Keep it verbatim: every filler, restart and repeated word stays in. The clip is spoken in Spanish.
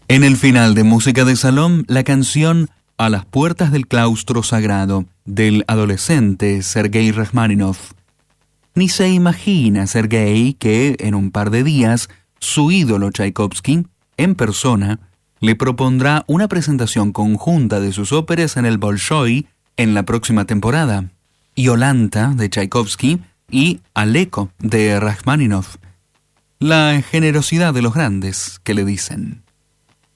En el final de Música de Salón, la canción A las puertas del claustro sagrado, del adolescente Sergei Rachmaninoff. Ni se imagina Sergei que, en un par de días, su ídolo Tchaikovsky, en persona, le propondrá una presentación conjunta de sus óperas en el Bolshoi en la próxima temporada. Iolanta, de Tchaikovsky, y Aleko, de Rachmaninoff. La generosidad de los grandes, que le dicen.